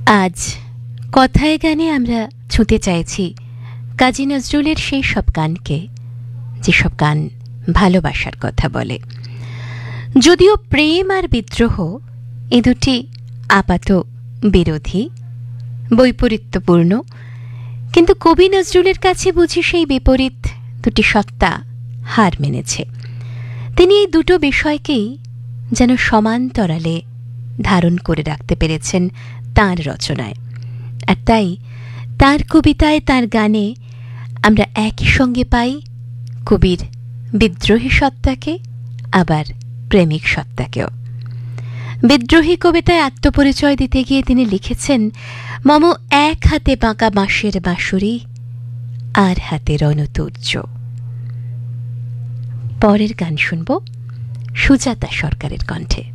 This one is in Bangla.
আজ কথায় গানে আমরা ছুঁতে চাইছি কাজী নজরুলের সেই সব গানকে, যেসব গান ভালোবাসার কথা বলে। যদিও প্রেম আর বিদ্রোহ এ দুটি আপাত বিরোধী, বৈপরীত্যপূর্ণ, কিন্তু কবি নজরুলের কাছে বুঝি সেই বিপরীত দুটি সত্তা হার মেনেছে। তিনি এই দুটো বিষয়কেই যেন সমান্তরালে ধারণ করে রাখতে পেরেছেন তাঁর রচনায়। আর তাই তাঁর কবিতায়, তাঁর গানে আমরা একই সঙ্গে পাই কবির বিদ্রোহী সত্তাকে, আবার প্রেমিক সত্তাকেও। বিদ্রোহী কবিতায় আত্মপরিচয় দিতে গিয়ে তিনি লিখেছেন, মম এক হাতে বাঁকা বাঁশের বাঁশুরি, আর হাতে রণতুর্য। পরের গান শুনব সুজাতা সরকারের কণ্ঠে।